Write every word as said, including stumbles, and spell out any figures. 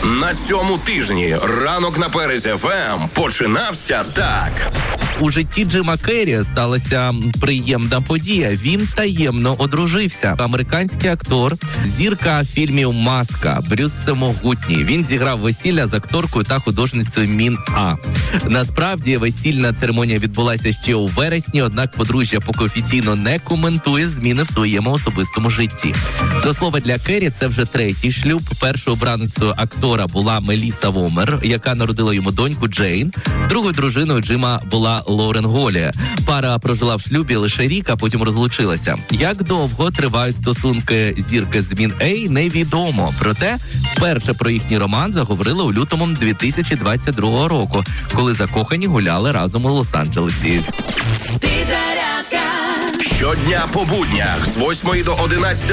На цьому тижні ранок на Перезі еф ем починався так. У житті Джима Керрі сталася приємна подія. Він таємно одружився. Американський актор, зірка фільмів «Маска» Брюс Всемогутній. Він зіграв весілля з акторкою та художницею Мін А. Насправді, весільна церемонія відбулася ще у вересні, однак подружжя поки офіційно не коментує зміни в своєму особистому житті. До слова, для Керрі це вже третій шлюб. Першою обраницею актора була Меліса Вомер, яка народила йому доньку Джейн. Другою дружиною Джима була Лорен Голі. Пара прожила в шлюбі лише рік, а потім розлучилася. Як довго тривають стосунки зірки з Мін А, невідомо. Проте вперше про їхній роман заговорили у лютому дві тисячі двадцять другого року, коли закохані гуляли разом у Лос-Анджелесі. Щодня по буднях з восьмої до одинадцятої